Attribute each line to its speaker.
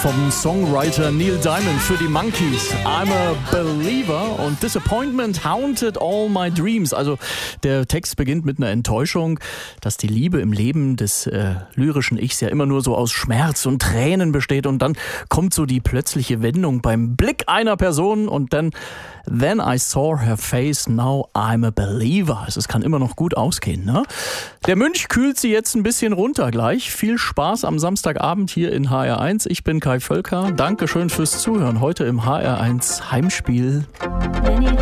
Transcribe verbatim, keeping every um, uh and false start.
Speaker 1: vom Songwriter Neil Diamond für die Monkees. I'm a Believer und Disappointment haunted all my dreams. Also der Text beginnt mit einer Enttäuschung, dass die Liebe im Leben des äh, lyrischen Ichs ja immer nur so aus Schmerz und Tränen besteht und dann kommt so die plötzliche Wendung beim Blick einer Person und dann Then I saw her face, now I'm a believer. Also es kann immer noch gut ausgehen, ne? Der Mönch kühlt sie jetzt ein bisschen runter gleich. Viel Spaß am Samstagabend hier in H R eins. Ich bin Kai Völker. Dankeschön fürs Zuhören. Heute im H R eins Heimspiel.